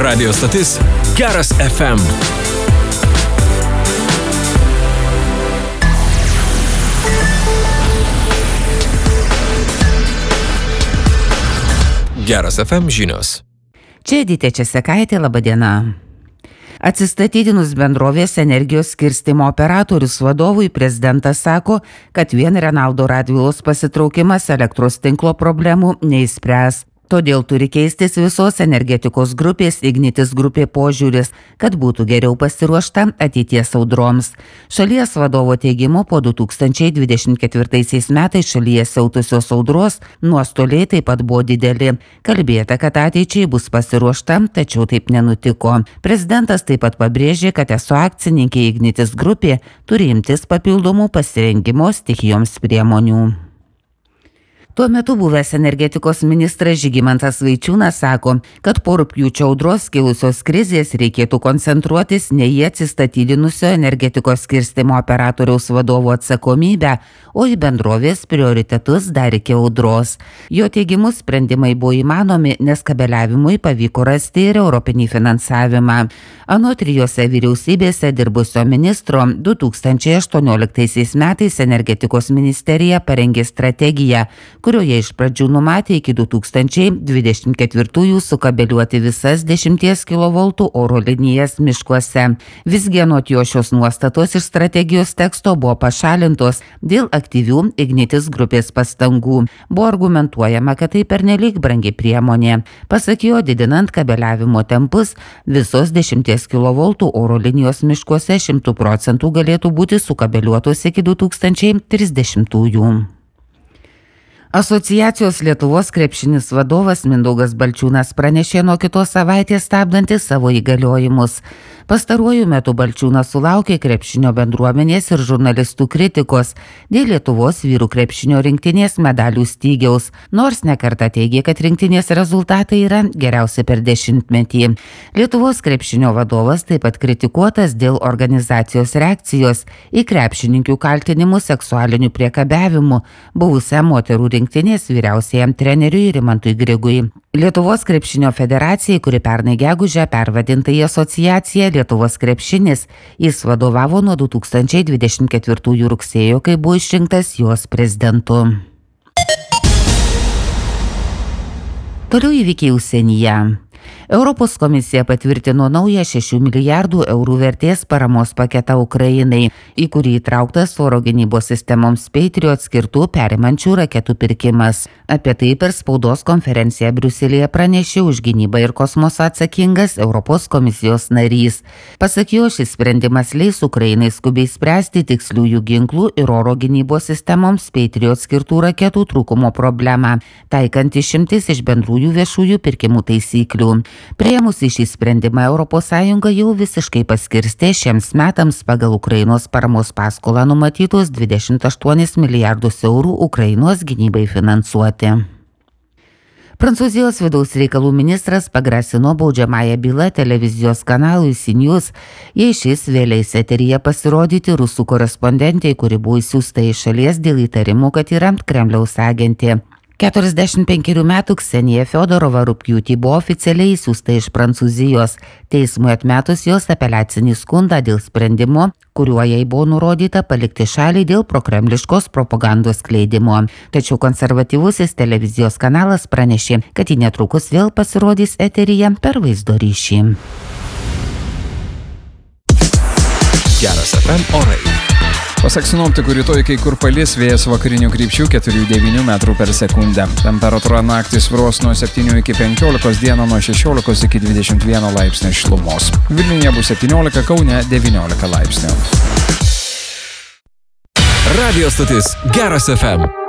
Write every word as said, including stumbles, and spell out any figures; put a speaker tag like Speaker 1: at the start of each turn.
Speaker 1: Radio stotis Geras F M. Geras F M žinios.
Speaker 2: Čia Edita Česekaitė, laba diena. Atsistatydinus bendrovės energijos skirstymo operatorius vadovui, prezidentas sako, kad vien Renaldo Radvilos pasitraukimas elektros tinklo problemų neišspręs. Todėl turi keistis visos energetikos grupės Ignitis grupė požiūris, kad būtų geriau pasiruošta ateities audroms. Šalies vadovo teigimu, po du tūkstančiai dvidešimt ketvirtaisiais metais šalyje siautusios audros nuostoliai taip pat buvo dideli. Kalbėta, kad ateičiai bus pasiruošta, tačiau taip nenutiko. Prezidentas taip pat pabrėžė, kad eso akcininkė Ignitis grupė turi imtis papildomų pasirengimo stichijoms priemonių. Tuo metu buvęs energetikos ministras Žygimantas Vaičiūnas sako, kad po rugpjūčio audros kilusios krizės reikėtų koncentruotis ne į atsistatydinusio energetikos skirstymo operatoriaus vadovo atsakomybę, o į bendrovės prioritetus dar iki audros. Jo teigimu sprendimai buvo įmanomi, nes kabeliavimui pavyko rasti ir europinį finansavimą. Anot trijose vyriausybėse dirbusio ministro du tūkstančiai aštuonioliktaisiais metais energetikos ministerija parengė strategiją, kurioje iš pradžių numatė iki du tūkstančiai dvidešimt ketvirtųjų sukabeliuoti visas dešimties kilovoltų oro linijas miškuose. Visgi anot jo šios nuostatos iš strategijos teksto buvo pašalintos dėl aktyvių Ignitis grupės pastangų. Buvo argumentuojama, kad tai pernelyg brangi priemonė. Pasak jo, didinant kabeliavimo tempus, visos dešimties kilovoltų oro linijos miškuose šimtų procentų galėtų būti sukabeliuotos iki du tūkstančiai trisdešimtųjų. Asociacijos Lietuvos krepšinis vadovas Mindaugas Balčiūnas pranešė nuo kitos savaitės stabdantis savo įgaliojimus. Pastaruoju metu Balčiūnas sulaukė krepšinio bendruomenės ir žurnalistų kritikos dėl Lietuvos vyrų krepšinio rinktinės medalių stygiaus, nors nekartą teigė, kad rinktinės rezultatai yra geriausi per dešimtmetį. Lietuvos krepšinio vadovas taip pat kritikuotas dėl organizacijos reakcijos į krepšininkių kaltinimų seksualiniu priekabiavimu buvusiam moterų rinktinės vyriausiajam treneriui Rimantui Grigui. Lietuvos krepšinio federacijai, kuri pernai gegužę pervadinta į asociaciją Lietuvos krepšinis, jis vadovavo nuo du tūkstančiai dvidešimt ketvirtųjų rugsėjo, kai buvo išrinktas jos prezidentu. Toliau įvykiai užsienyje. Europos komisija patvirtino naują šešių milijardų eurų vertės paramos paketą Ukrainai, į kurį įtrauktas oro gynybos sistemoms Patriot skirtų perimančių raketų pirkimas. Apie tai per spaudos konferenciją Briuselyje pranešė už gynybą ir kosmosą atsakingas Europos komisijos narys. Pasak jo, šis sprendimas leis Ukrainai skubiai spręsti tiksliųjų ginklų ir oro gynybos sistemoms Patriot skirtų raketų trūkumo problemą, taikant išimtis iš bendrųjų viešųjų pirkimų taisyklių. Priėmusi šį sprendimą, Europos Sąjunga jau visiškai paskirstė šiems metams pagal Ukrainos paramos paskolą numatytus dvidešimt aštuonis milijardus eurų Ukrainos gynybai finansuoti. Prancūzijos vidaus reikalų ministras pagrasino baudžiamąją bylą televizijos kanalui C News, jei šis vėliais eteryje pasirodyti rusų korespondentei, kuri buvo išsiųsta į šalies dėl įtarimų, kad yra Kremliaus agentė. keturiasdešimt penkerių metų Ksenija Fiodorova rugpjūtį buvo oficialiai išsiųsta iš Prancūzijos, teismui atmetus jos apeliacinį skundą dėl sprendimo, kuriuo jai buvo nurodyta palikti šalį dėl prokremliškos propagandos skleidimo. Tačiau konservatyvusis televizijos kanalas pranešė, kad ji netrukus vėl pasirodys eteryje per vaizdo ryšį.
Speaker 1: Geras F M orai.
Speaker 3: Pasak sinoptikų, rytoj kai kur palis, vėjas vakarinių krypčių keturi devyni metrų per sekundę. Temperatūra naktį svyruos nuo septynių iki penkiolikos, dieną nuo šešiolikos iki dvidešimt vieno laipsnio šilumos. Vilniuje bus septyniolika, Kaune devyniolika laipsnių.
Speaker 1: Radio stotis Geras F M.